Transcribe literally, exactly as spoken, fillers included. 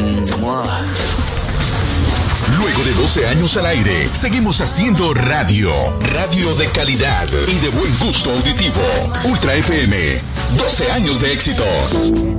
Luego de doce años al aire, seguimos haciendo radio. Radio de calidad y de buen gusto auditivo. Ultra F M. doce años de éxitos.